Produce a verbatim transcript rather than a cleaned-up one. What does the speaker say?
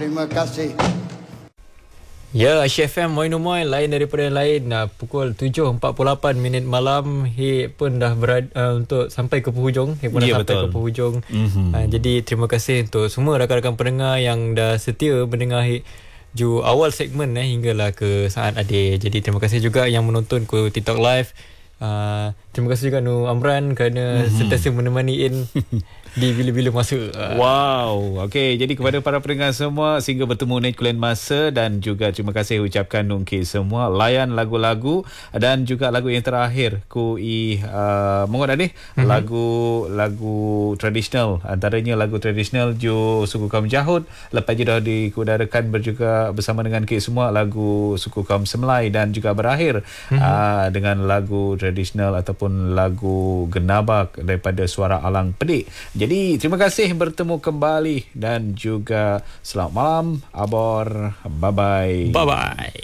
Terima kasih. Ya, Asia F M Moi No Moi, lain daripada yang lain. Nah, pukul tujuh empat puluh lapan minit malam, Hik pun dah berada uh, untuk sampai ke penghujung. Hik pun dah Ya, sampai betul. ke penghujung. Mhm. Uh, jadi terima kasih untuk semua rakan-rakan pendengar yang dah setia mendengar Hik ju awal segmen eh, hinggalah ke saat adik. Jadi terima kasih juga yang menonton ke TikTok Live. Uh, terima kasih juga Nu Amran kerana mm-hmm. sentiasa menemani In di bila-bila masa. Uh. Wow. Okey, jadi kepada para pendengar semua, sehingga bertemu naik kuliah masa, dan juga terima kasih ucapkan Nungki semua. Layan lagu-lagu dan juga lagu yang terakhir ku i uh, mongot ni mm-hmm. lagu lagu tradisional, antaranya lagu tradisional ju suku kaum Jahud. Lepas je dah dikudarakan berjuga bersama dengan Ki semua lagu suku kaum Semelai, dan juga berakhir mm-hmm. uh, dengan lagu tradisional ataupun lagu Genabak daripada Suara Alang Pedik. Jadi terima kasih bertemu kembali dan juga selamat malam. Abor. Bye bye. Bye bye.